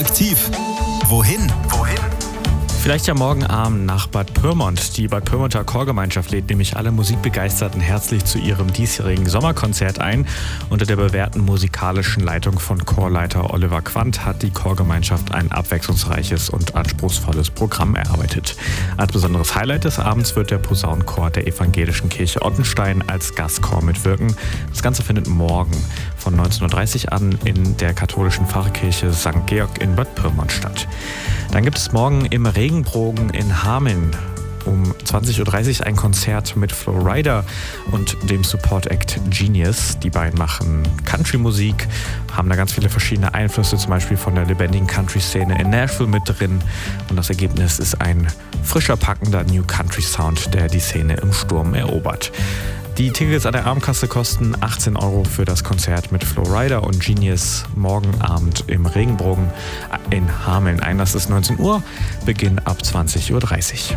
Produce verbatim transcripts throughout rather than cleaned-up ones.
Aktiv. Wohin? Wohin? Vielleicht ja morgen Abend nach Bad Pyrmont. Die Bad Pyrmonter Chorgemeinschaft lädt nämlich alle Musikbegeisterten herzlich zu ihrem diesjährigen Sommerkonzert ein. Unter der bewährten musikalischen Leitung von Chorleiter Oliver Quandt hat die Chorgemeinschaft ein abwechslungsreiches und anspruchsvolles Programm erarbeitet. Als besonderes Highlight des Abends wird der Posaunenchor der Evangelischen Kirche Ottenstein als Gastchor mitwirken. Das Ganze findet morgen von neunzehn Uhr dreißig an in der katholischen Pfarrkirche Sankt Georg in Bad Pyrmont statt. Dann gibt es morgen im Regenbogen in Hameln um zwanzig Uhr dreißig ein Konzert mit Flowrider und dem Support-Act Genius. Die beiden machen Country-Musik, haben da ganz viele verschiedene Einflüsse, zum Beispiel von der lebendigen Country-Szene in Nashville mit drin. Und das Ergebnis ist ein frischer, packender New Country-Sound, der die Szene im Sturm erobert. Die Tickets an der Abendkasse kosten achtzehn Euro für das Konzert mit Flowrider und Genius morgen Abend im Regenbogen in Hameln. Einlass ist neunzehn Uhr, Beginn ab zwanzig Uhr dreißig.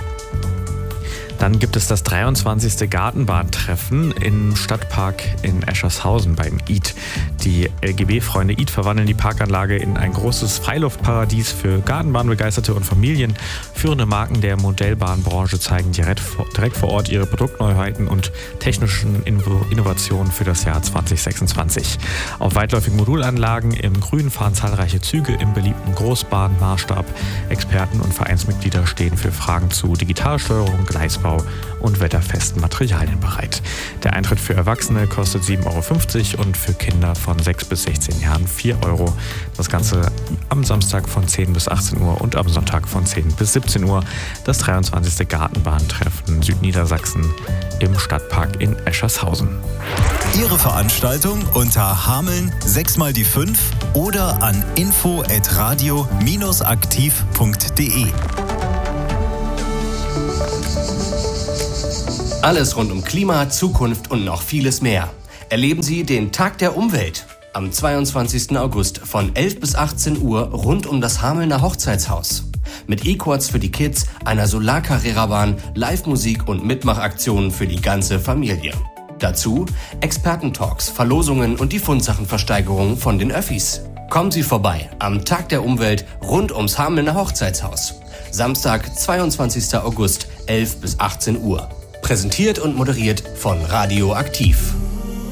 Dann gibt es das dreiundzwanzigste Gartenbahntreffen im Stadtpark in Eschershausen beim I D. Die L G B-Freunde I D verwandeln die Parkanlage in ein großes Freiluftparadies für Gartenbahnbegeisterte und Familien. Führende Marken der Modellbahnbranche zeigen direkt vor Ort ihre Produktneuheiten und technischen Innovationen für das Jahr zwanzig sechsundzwanzig. Auf weitläufigen Modulanlagen im Grün fahren zahlreiche Züge im beliebten Großbahnmaßstab. Experten und Vereinsmitglieder stehen für Fragen zu Digitalsteuerung, Gleisbau und wetterfesten Materialien bereit. Der Eintritt für Erwachsene kostet sieben Euro fünfzig und für Kinder von sechs bis sechzehn Jahren vier Euro. Das Ganze am Samstag von zehn bis achtzehn Uhr und am Sonntag von zehn bis siebzehn Uhr. Das dreiundzwanzigste Gartenbahntreffen Südniedersachsen im Stadtpark in Eschershausen. Ihre Veranstaltung unter Hameln sechs mal die fünf oder an info at radio dash aktiv punkt de. Alles rund um Klima, Zukunft und noch vieles mehr. Erleben Sie den Tag der Umwelt am zweiundzwanzigsten August von elf bis achtzehn Uhr rund um das Hamelner Hochzeitshaus. Mit E-Quads für die Kids, einer Solar-Carrera-Bahn, Live-Musik und Mitmachaktionen für die ganze Familie. Dazu Expertentalks, Verlosungen und die Fundsachenversteigerung von den Öffis. Kommen Sie vorbei am Tag der Umwelt rund ums Hamelner Hochzeitshaus. Samstag, zweiundzwanzigsten August, elf bis achtzehn Uhr. Präsentiert und moderiert von Radio Aktiv.